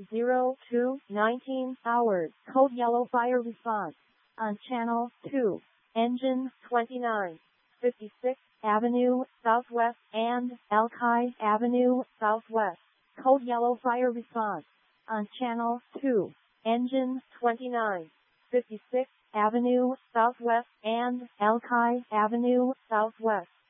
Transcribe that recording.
0219 hours. Code yellow fire response on channel 2. Engine 29. 56th Avenue Southwest and Alki Avenue Southwest. Code yellow fire response on channel 2. Engine 29. 56th Avenue Southwest and Alki Avenue Southwest.